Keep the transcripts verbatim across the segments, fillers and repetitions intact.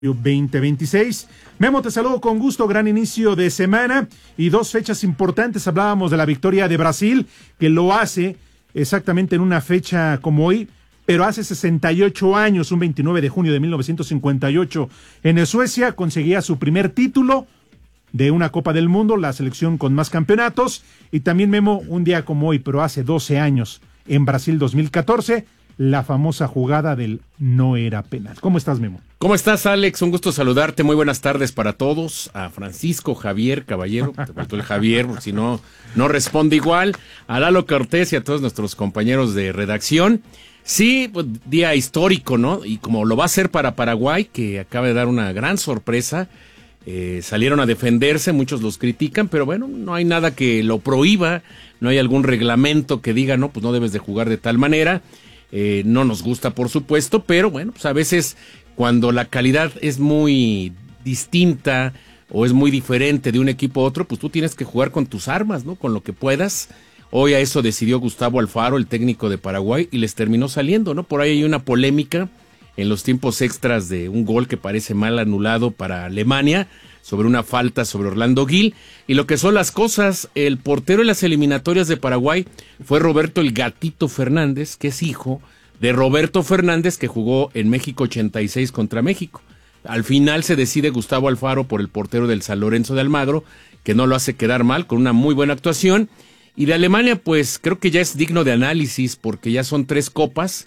veinte veintiséis. Memo, te saludo con gusto, gran inicio de semana y dos fechas importantes. Hablábamos de la victoria de Brasil, que lo hace exactamente en una fecha como hoy, pero hace sesenta y ocho años, un veintinueve de junio de mil novecientos cincuenta y ocho, en Suecia conseguía su primer título de una Copa del Mundo, la selección con más campeonatos. Y también, Memo, un día como hoy, pero hace doce años, en Brasil dos mil catorce, la famosa jugada del no era penal. ¿Cómo estás, Memo? ¿Cómo estás, Alex? Un gusto saludarte. Muy buenas tardes para todos. A Francisco Javier Caballero, te faltó el Javier, porque si no, no responde igual. A Lalo Cortés y a todos nuestros compañeros de redacción. Sí, pues, día histórico, ¿no? Y como lo va a ser para Paraguay, que acaba de dar una gran sorpresa. Eh, salieron a defenderse, muchos los critican, pero bueno, no hay nada que lo prohíba, no hay algún reglamento que diga, no, pues no debes de jugar de tal manera. Eh, no nos gusta, por supuesto, pero bueno, pues a veces cuando la calidad es muy distinta o es muy diferente de un equipo a otro, pues tú tienes que jugar con tus armas, ¿no? Con lo que puedas. Hoy a eso decidió Gustavo Alfaro, el técnico de Paraguay, y les terminó saliendo, ¿no? Por ahí hay una polémica en los tiempos extras de un gol que parece mal anulado para Alemania, sobre una falta sobre Orlando Gil, y lo que son las cosas, el portero en las eliminatorias de Paraguay fue Roberto el Gatito Fernández, que es hijo de Roberto Fernández, que jugó en México ochenta y seis contra México. Al final se decide Gustavo Alfaro por el portero del San Lorenzo de Almagro, que no lo hace quedar mal, con una muy buena actuación. Y de Alemania, pues creo que ya es digno de análisis, porque ya son tres copas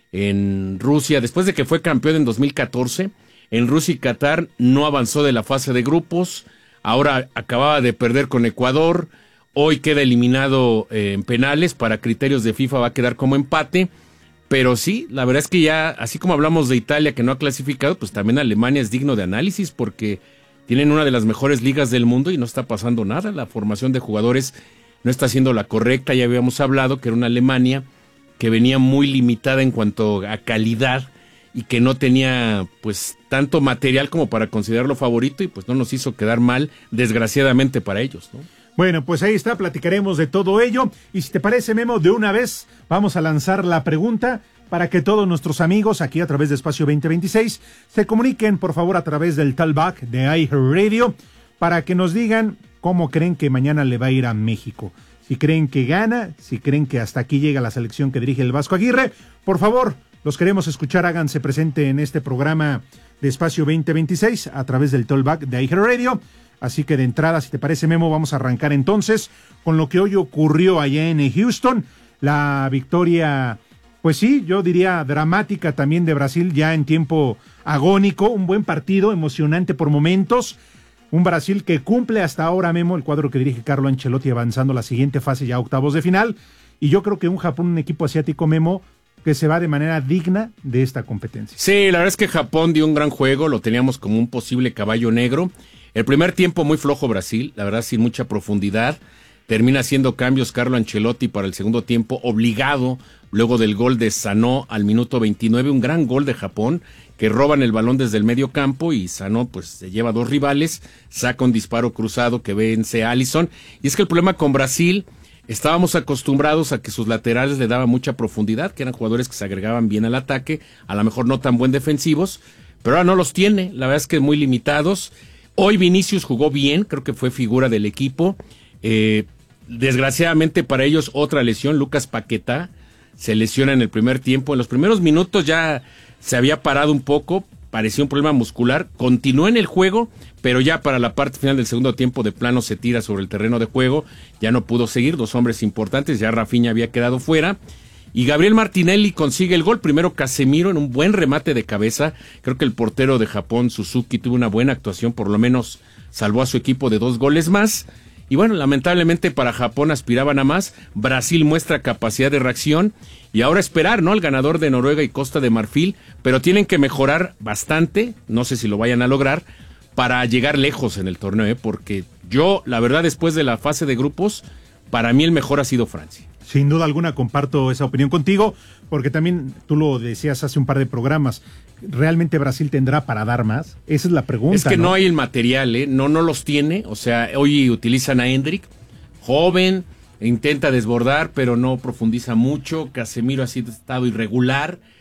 en Rusia, después de que fue campeón en dos mil catorce, en Rusia y Qatar no avanzó de la fase de grupos, ahora acababa de perder con Ecuador, hoy queda eliminado eh, en penales, para criterios de FIFA va a quedar como empate, pero sí, la verdad es que ya, así como hablamos de Italia que no ha clasificado, pues también Alemania es digno de análisis, porque tienen una de las mejores ligas del mundo y no está pasando nada, la formación de jugadores no está siendo la correcta, ya habíamos hablado que era una Alemania que venía muy limitada en cuanto a calidad, y que no tenía pues tanto material como para considerarlo favorito, y pues no nos hizo quedar mal, desgraciadamente para ellos, ¿no? Bueno, pues ahí está, platicaremos de todo ello, y si te parece, Memo, de una vez vamos a lanzar la pregunta para que todos nuestros amigos aquí a través de Espacio veinte veintiséis se comuniquen, por favor, a través del talkback de iHeartRadio, para que nos digan cómo creen que mañana le va a ir a México. Si creen que gana, si creen que hasta aquí llega la selección que dirige el Vasco Aguirre, por favor, los queremos escuchar, háganse presente en este programa de Espacio veinte veintiséis a través del talkback de iHeartRadio. Así que de entrada, si te parece, Memo, vamos a arrancar entonces con lo que hoy ocurrió allá en Houston. La victoria, pues sí, yo diría dramática también de Brasil, ya en tiempo agónico, un buen partido, emocionante por momentos. Un Brasil que cumple hasta ahora, Memo, el cuadro que dirige Carlo Ancelotti, avanzando a la siguiente fase, ya octavos de final. Y yo creo que un Japón, un equipo asiático, Memo, que se va de manera digna de esta competencia. Sí, la verdad es que Japón dio un gran juego, lo teníamos como un posible caballo negro. El primer tiempo muy flojo Brasil, la verdad sin mucha profundidad. Termina haciendo cambios Carlo Ancelotti para el segundo tiempo, obligado, luego del gol de Sanó al minuto veintinueve, un gran gol de Japón, que roban el balón desde el medio campo y Sanó pues se lleva dos rivales, saca un disparo cruzado que vence a Alisson. Y es que el problema con Brasil, estábamos acostumbrados a que sus laterales le daban mucha profundidad, que eran jugadores que se agregaban bien al ataque, a lo mejor no tan buen defensivos, pero ahora no los tiene, la verdad es que muy limitados. Hoy Vinicius jugó bien, creo que fue figura del equipo. Eh, desgraciadamente para ellos otra lesión, Lucas Paquetá se lesiona en el primer tiempo. En los primeros minutos ya se había parado un poco, parecía un problema muscular, continuó en el juego, pero ya para la parte final del segundo tiempo de plano se tira sobre el terreno de juego, ya no pudo seguir, dos hombres importantes, ya Rafinha había quedado fuera. Y Gabriel Martinelli consigue el gol, primero Casemiro en un buen remate de cabeza, creo que el portero de Japón, Suzuki, tuvo una buena actuación, por lo menos salvó a su equipo de dos goles más, y bueno, lamentablemente para Japón aspiraban a más, Brasil muestra capacidad de reacción, y ahora esperar, ¿no?, al ganador de Noruega y Costa de Marfil, pero tienen que mejorar bastante, no sé si lo vayan a lograr, para llegar lejos en el torneo, ¿eh? Porque yo, la verdad, después de la fase de grupos, para mí el mejor ha sido Francia. Sin duda alguna comparto esa opinión contigo, porque también tú lo decías hace un par de programas, ¿realmente Brasil tendrá para dar más? Esa es la pregunta. Es que no, no hay el material, ¿eh? No, no los tiene, o sea, hoy utilizan a Hendrick, joven, intenta desbordar, pero no profundiza mucho. Casemiro ha sido estado irregular,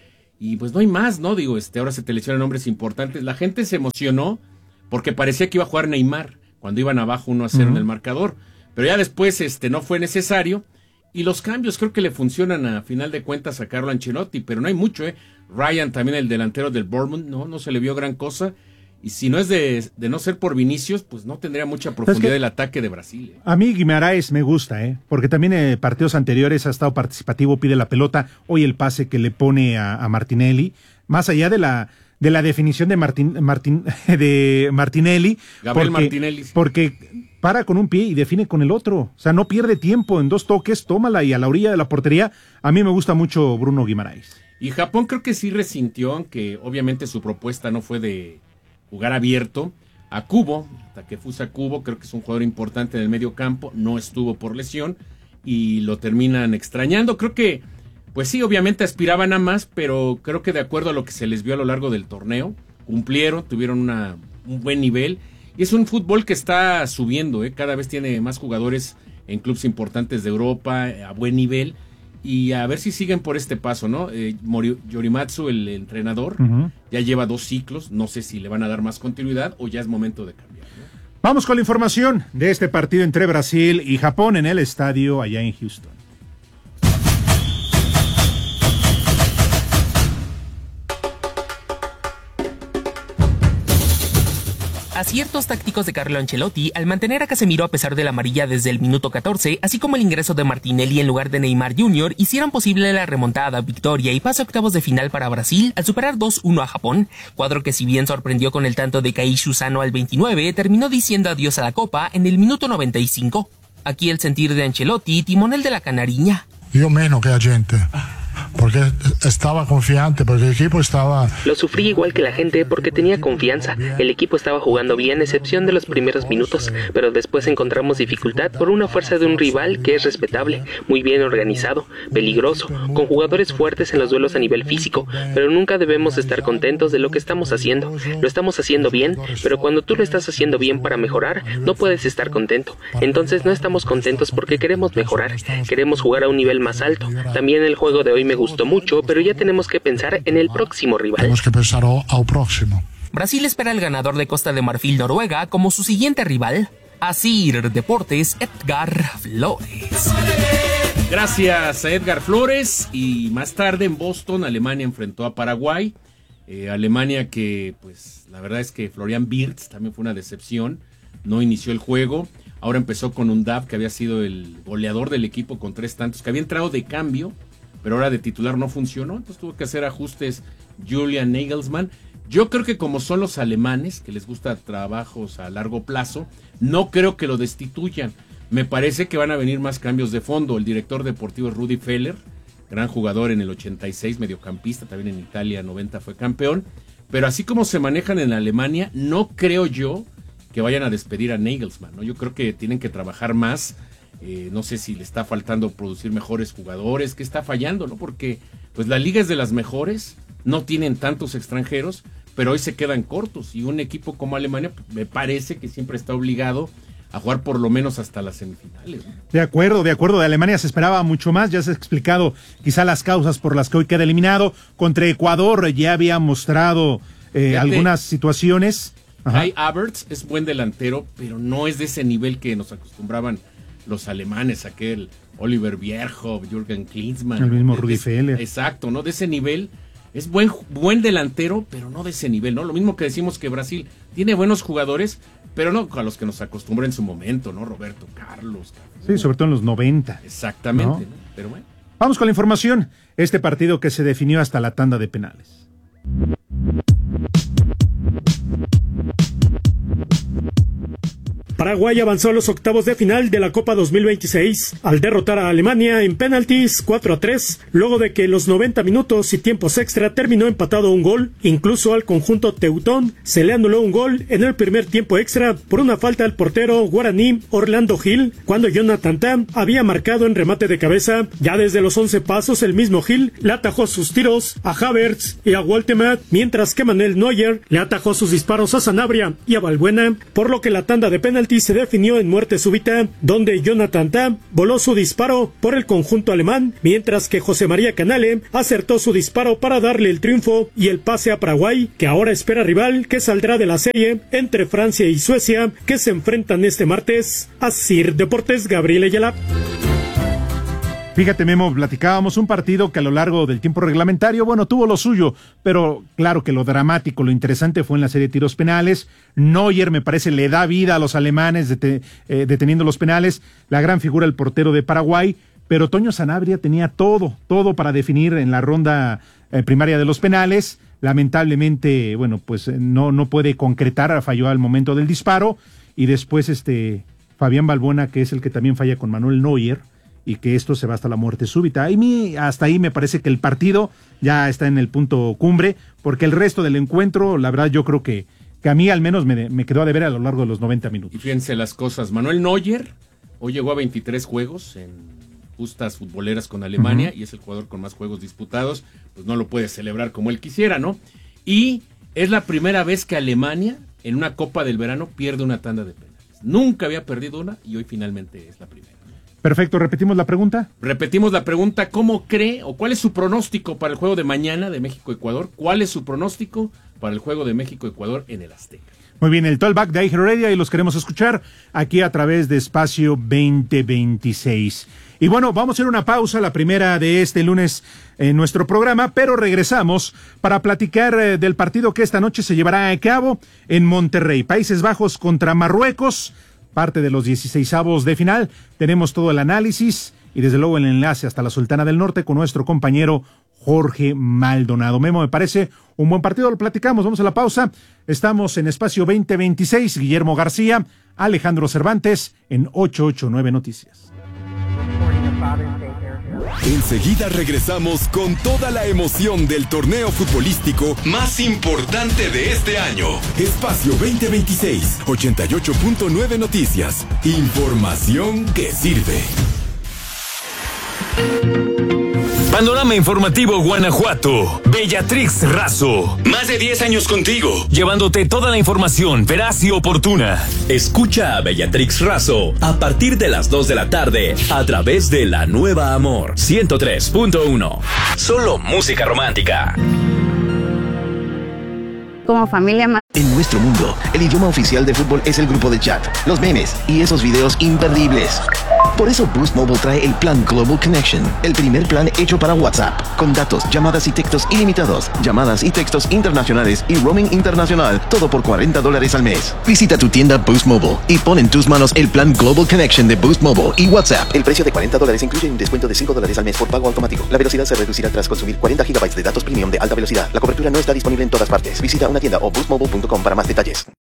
y pues no hay más, ¿no? Digo, este, ahora se te lesionan hombres importantes. La gente se emocionó porque parecía que iba a jugar Neymar cuando iban abajo uno a cero uh-huh. en el marcador, pero ya después este, no fue necesario, y los cambios creo que le funcionan a final de cuentas a Carlo Ancelotti, pero no hay mucho, ¿eh? Ryan también, el delantero del Bournemouth, no, no se le vio gran cosa. Y si no es de, de no ser por Vinicius, pues no tendría mucha profundidad el ataque de Brasil. ¿eh? A mí Guimaraes me gusta, ¿eh? Porque también en partidos anteriores ha estado participativo, pide la pelota, hoy el pase que le pone a, a Martinelli, más allá de la de la definición de Martin, Martin de Martinelli, Gabriel porque, Martinelli, sí. porque para con un pie y define con el otro, o sea, no pierde tiempo en dos toques, tómala y a la orilla de la portería. A mí me gusta mucho Bruno Guimaraes. Y Japón creo que sí resintió, aunque obviamente su propuesta no fue de jugar abierto. A Kubo, Takefusa Kubo, creo que es un jugador importante en el medio campo, no estuvo por lesión y lo terminan extrañando. Creo que, pues sí, obviamente aspiraban a más, pero creo que de acuerdo a lo que se les vio a lo largo del torneo, cumplieron, tuvieron una, un buen nivel. Y es un fútbol que está subiendo, ¿eh? Cada vez tiene más jugadores en clubes importantes de Europa, a buen nivel. Y a ver si siguen por este paso, ¿no? Eh, Mori, Yorimatsu, el entrenador, uh-huh. ya lleva dos ciclos, no sé si le van a dar más continuidad o ya es momento de cambiar, ¿no? Vamos con la información de este partido entre Brasil y Japón en el estadio allá en Houston. Aciertos tácticos de Carlo Ancelotti al mantener a Casemiro a pesar de la amarilla desde el minuto catorce, así como el ingreso de Martinelli en lugar de Neymar junior, hicieron posible la remontada, victoria y pase a octavos de final para Brasil al superar dos uno a Japón, cuadro que si bien sorprendió con el tanto de Kaishu Sano al veintinueve, terminó diciendo adiós a la Copa en el minuto noventa y cinco. Aquí el sentir de Ancelotti, timonel de la Canariña. Yo menos que la gente. Porque estaba confiante, porque el equipo estaba... Lo sufrí igual que la gente porque tenía confianza. El equipo estaba jugando bien, excepción de los primeros minutos, pero después encontramos dificultad por una fuerza de un rival que es respetable, muy bien organizado, peligroso, con jugadores fuertes en los duelos a nivel físico, pero nunca debemos estar contentos de lo que estamos haciendo. Lo estamos haciendo bien, pero cuando tú lo estás haciendo bien para mejorar, no puedes estar contento. Entonces no estamos contentos porque queremos mejorar, queremos jugar a un nivel más alto. También el juego de hoy me gustó mucho, pero ya tenemos que pensar en el próximo rival. Tenemos que pensar al próximo. Brasil espera al ganador de Costa de Marfil Noruega como su siguiente rival. Asir Deportes, Edgar Flores. Gracias a Edgar Flores. Y más tarde en Boston, Alemania enfrentó a Paraguay. Eh, Alemania que, pues, la verdad es que Florian Wirtz también fue una decepción. No inició el juego. Ahora empezó con un Undav, que había sido el goleador del equipo con tres tantos, que había entrado de cambio, pero ahora de titular no funcionó, entonces tuvo que hacer ajustes Julian Nagelsmann. Yo creo que como son los alemanes, que les gusta trabajos a largo plazo, no creo que lo destituyan. Me parece que van a venir más cambios de fondo. El director deportivo es Rudi Feller, gran jugador en el ochenta y seis, mediocampista, también en Italia noventa fue campeón. Pero así como se manejan en Alemania, no creo yo que vayan a despedir a Nagelsmann, ¿no? Yo creo que tienen que trabajar más. Eh, no sé si le está faltando producir mejores jugadores, qué está fallando, ¿no? Porque pues la liga es de las mejores, no tienen tantos extranjeros, pero hoy se quedan cortos y un equipo como Alemania pues, me parece que siempre está obligado a jugar por lo menos hasta las semifinales, ¿no? De acuerdo, de acuerdo, de Alemania se esperaba mucho más, ya se ha explicado quizá las causas por las que hoy queda eliminado. Contra Ecuador ya había mostrado eh, algunas situaciones. Kai Havertz es buen delantero, pero no es de ese nivel que nos acostumbraban los alemanes, aquel Oliver Bierhoff, Jürgen Klinsmann. El mismo Rudi Feller. Exacto, ¿no? De ese nivel. Es buen, buen delantero, pero no de ese nivel, ¿no? Lo mismo que decimos que Brasil tiene buenos jugadores, pero no a los que nos acostumbra en su momento, ¿no? Roberto Carlos. Sí, sobre todo en los noventa. Exactamente, ¿no? ¿no? Pero bueno. Vamos con la información. Este partido que se definió hasta la tanda de penales. Paraguay avanzó a los octavos de final de la Copa dos mil veintiséis al derrotar a Alemania en penaltis cuatro a tres, luego de que en los noventa minutos y tiempos extra terminó empatado un gol. Incluso al conjunto teutón se le anuló un gol en el primer tiempo extra por una falta al portero guaraní Orlando Gil, cuando Jonathan Tam había marcado en remate de cabeza. Ya desde los once pasos el mismo Gil le atajó sus tiros a Havertz y a Woltemade, mientras que Manuel Neuer le atajó sus disparos a Sanabria y a Valbuena, por lo que la tanda de penaltis penalti se definió en muerte súbita, donde Jonathan Tah voló su disparo por el conjunto alemán, mientras que José María Canale acertó su disparo para darle el triunfo y el pase a Paraguay, que ahora espera rival que saldrá de la serie entre Francia y Suecia, que se enfrentan este martes. Asir Deportes, Gabriel Ayala. Fíjate, Memo, platicábamos un partido que a lo largo del tiempo reglamentario, bueno, tuvo lo suyo, pero claro que lo dramático, lo interesante fue en la serie de tiros penales. Neuer, me parece, le da vida a los alemanes dete, eh, deteniendo los penales. La gran figura, el portero de Paraguay, pero Toño Sanabria tenía todo, todo para definir en la ronda eh, primaria de los penales. Lamentablemente, bueno, pues no, no puede concretar, falló al momento del disparo. Y después este Fabián Balbuena, que es el que también falla con Manuel Neuer, y que esto se va hasta la muerte súbita. Y mi, hasta ahí me parece que el partido ya está en el punto cumbre, porque el resto del encuentro, la verdad, yo creo que, que a mí al menos me, me quedó a deber a lo largo de los noventa minutos. Y fíjense las cosas, Manuel Neuer hoy llegó a veintitrés juegos en justas futboleras con Alemania, uh-huh. y es el jugador con más juegos disputados, pues no lo puede celebrar como él quisiera, ¿no? Y es la primera vez que Alemania, en una Copa del Verano, pierde una tanda de penales. Nunca había perdido una, y hoy finalmente es la primera. Perfecto, ¿repetimos la pregunta? Repetimos la pregunta, ¿cómo cree o cuál es su pronóstico para el juego de mañana de México-Ecuador? ¿Cuál es su pronóstico para el juego de México-Ecuador en el Azteca? Muy bien, el Talkback de Aiger Heredia y los queremos escuchar aquí a través de Espacio veinte veintiséis. Y bueno, vamos a hacer una pausa, la primera de este lunes en nuestro programa, pero regresamos para platicar eh, del partido que esta noche se llevará a cabo en Monterrey, Países Bajos contra Marruecos. Parte de los dieciseisavos de final, tenemos todo el análisis y desde luego el enlace hasta la Sultana del Norte con nuestro compañero Jorge Maldonado. Memo, me parece un buen partido, lo platicamos, vamos a la pausa. Estamos en Espacio veinte veintiséis, Guillermo García, Alejandro Cervantes en ochocientos ochenta y nueve Noticias. Enseguida regresamos con toda la emoción del torneo futbolístico más importante de este año. Espacio veinte veintiséis, ochenta y ocho punto nueve Noticias. Información que sirve. Panorama Informativo Guanajuato. Bellatrix Razo. Más de diez años contigo, llevándote toda la información veraz y oportuna. Escucha a Bellatrix Razo a partir de las dos de la tarde a través de La Nueva Amor ciento tres punto uno. Solo música romántica. Como familia más. En nuestro mundo, el idioma oficial de fútbol es el grupo de chat, los memes y esos videos imperdibles. Por eso Boost Mobile trae el plan Global Connection, el primer plan hecho para WhatsApp, con datos, llamadas y textos ilimitados, llamadas y textos internacionales y roaming internacional, todo por cuarenta dólares al mes. Visita tu tienda Boost Mobile y pon en tus manos el plan Global Connection de Boost Mobile y WhatsApp. El precio de cuarenta dólares incluye un descuento de cinco dólares al mes por pago automático. La velocidad se reducirá tras consumir cuarenta gigabytes de datos premium de alta velocidad. La cobertura no está disponible en todas partes. Visita una tienda o boost mobile punto com para más detalles.